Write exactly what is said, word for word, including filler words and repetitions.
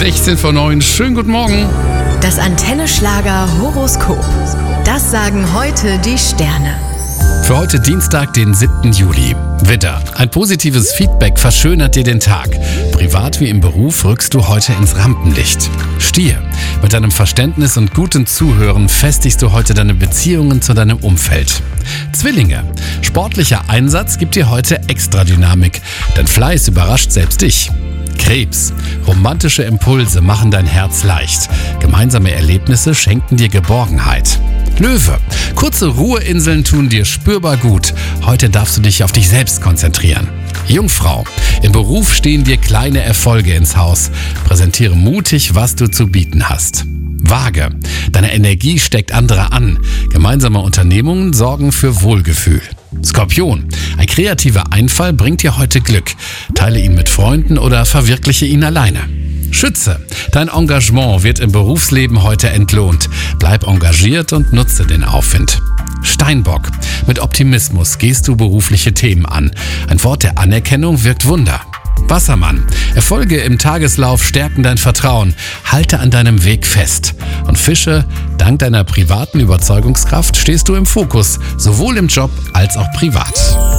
sechzehn vor neun, schönen guten Morgen. Das Antenne Schlager Horoskop. Das sagen heute die Sterne. Für heute Dienstag, den siebten Juli. Widder, ein positives Feedback verschönert dir den Tag. Privat wie im Beruf rückst du heute ins Rampenlicht. Stier, mit deinem Verständnis und gutem Zuhören festigst du heute deine Beziehungen zu deinem Umfeld. Zwillinge, sportlicher Einsatz gibt dir heute extra Dynamik. Dein Fleiß überrascht selbst dich. Krebs, romantische Impulse machen dein Herz leicht. Gemeinsame Erlebnisse schenken dir Geborgenheit. Löwe, kurze Ruheinseln tun dir spürbar gut. Heute darfst du dich auf dich selbst konzentrieren. Jungfrau, im Beruf stehen dir kleine Erfolge ins Haus. Präsentiere mutig, was du zu bieten hast. Waage, deine Energie steckt andere an. Gemeinsame Unternehmungen sorgen für Wohlgefühl. Skorpion, ein kreativer Einfall bringt dir heute Glück. Teile ihn mit Freunden oder verwirkliche ihn alleine. Schütze, dein Engagement wird im Berufsleben heute entlohnt. Bleib engagiert und nutze den Aufwind. Steinbock, mit Optimismus gehst du berufliche Themen an. Ein Wort der Anerkennung wirkt Wunder. Wassermann, Erfolge im Tageslauf stärken dein Vertrauen. Halte an deinem Weg fest. Und Fische, dank deiner privaten Überzeugungskraft stehst du im Fokus, sowohl im Job als auch privat.